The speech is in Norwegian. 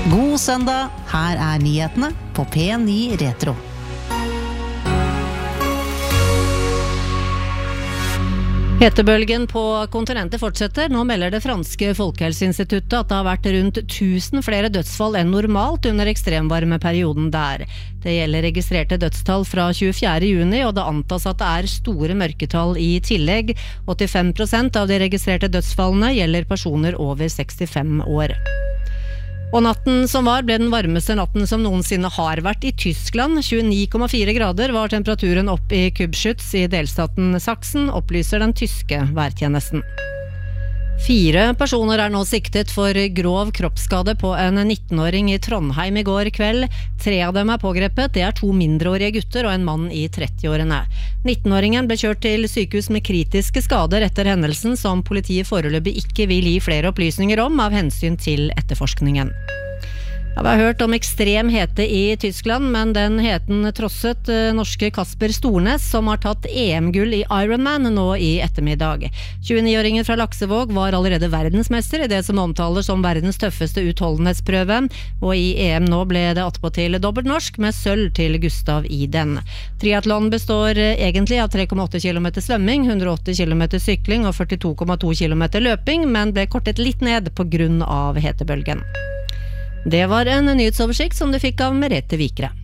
God søndag, her nyhetene på P9 Retro. Hetebølgen på kontinentet fortsetter. Nå melder det franske Folkehelseinstituttet at det har vært rundt 1000 flere dødsfall enn normalt under ekstremvarmeperioden der. Det gjelder registrerte dødstall fra 24. juni, og det antas at det er store mørketall i tillegg. 85% av de registrerte dødsfallene gjelder personer over 65 år. Og natten som var ble den varmeste natten som noensinne har vært i Tyskland. 29,4 grader var temperaturen opp i Kubschütz i delstaten Sachsen, opplyser den tyske værtjenesten. 4 personer er nå siktet for grov kroppsskade på en 19-åring i Trondheim i går kveld. 3 av dem er pågrepet, det er 2 mindreårige gutter og en mann i 30-årene. 19-åringen ble kjørt til sykehus med kritiske skader etter hendelsen, som politiet foreløpig ikke vil gi flere opplysninger om av hensyn til etterforskningen. Ja, vi har hørt om ekstrem hete i Tyskland, men den heten trosset norske Kasper Stornes, som har tatt EM-gull i Ironman nå i ettermiddag. 29-åringen fra Laksevåg var allerede verdensmester i det som omtales som verdens tøffeste utholdenhetsprøve, og i EM nå ble det attpåtil dobbelt norsk med sølv til Gustav Iden. Triathlon består egentlig av 3,8 km svømming, 180 km sykling og 42,2 km løping, men ble kortet litt ned på grunn av hetebølgen. Det var en nyhetsoversikt som du fikk av Merete Vikre.